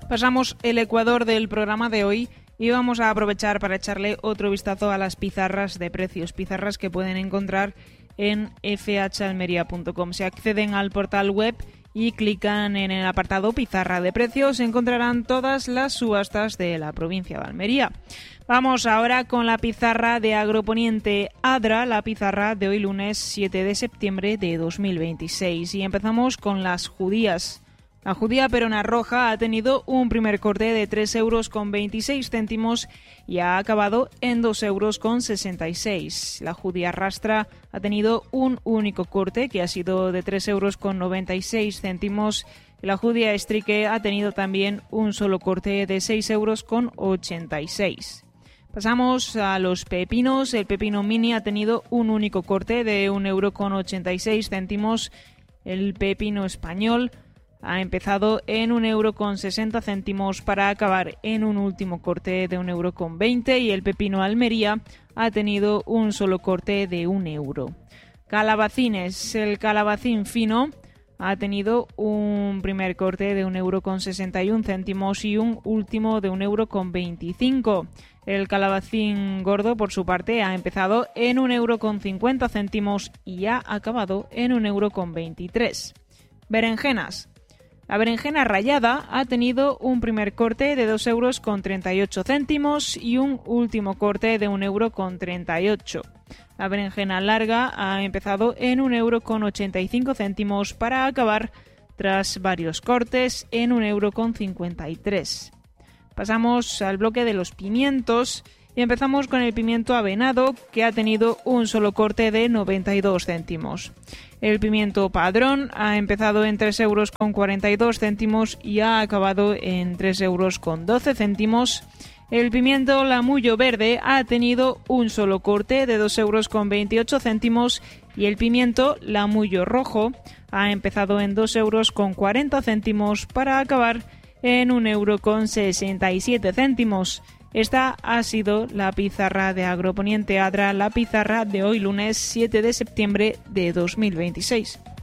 Pasamos el ecuador del programa de hoy y vamos a aprovechar para echarle otro vistazo a las pizarras de precios, pizarras que pueden encontrar en fhalmería.com. Si acceden al portal web y clican en el apartado pizarra de precios, encontrarán todas las subastas de la provincia de Almería. Vamos ahora con la pizarra de Agroponiente Adra, la pizarra de hoy lunes 7 de septiembre de 2026. Y empezamos con las judías. La judía perona roja ha tenido un primer corte de 3,26 € y ha acabado en 2,66 €. La judía rastra ha tenido un único corte que ha sido de 3,96 € y la judía estrique ha tenido también un solo corte de 6,86 €. Pasamos a los pepinos. El pepino mini ha tenido un único corte de 1,86 €. El pepino español ha empezado en 1,60 € para acabar en un último corte de 1,20 € y el pepino Almería ha tenido un solo corte de 1 €. Calabacines. El calabacín fino ha tenido un primer corte de 1,61 € y un último de 1,25 €. El calabacín gordo, por su parte, ha empezado en 1,50 € y ha acabado en 1,23 €. Berenjenas. La berenjena rallada ha tenido un primer corte de 2,38 € y un último corte de 1,38 €. La berenjena larga ha empezado en 1,85 € para acabar, tras varios cortes, en 1,53 €. Pasamos al bloque de los pimientos y empezamos con el pimiento avenado, que ha tenido un solo corte de 92 céntimos. El pimiento padrón ha empezado en 3,42 € y ha acabado en 3,12 €. El pimiento lamullo verde ha tenido un solo corte de 2,28 € y el pimiento lamullo rojo ha empezado en 2,40 € para acabar en 1,67 €. Esta ha sido la pizarra de Agroponiente Adra, la pizarra de hoy lunes 7 de septiembre de 2026.